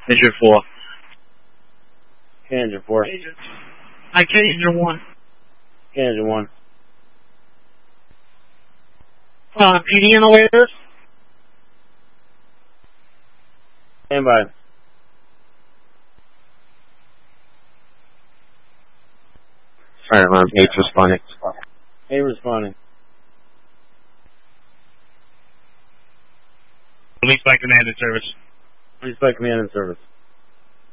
Engine 4. Engine 4. I can Engine 1. Engine 1. PD in the latest? Stand by. Fire alarm 8 responding. 8 responding. Released by command in service. Released by command in service.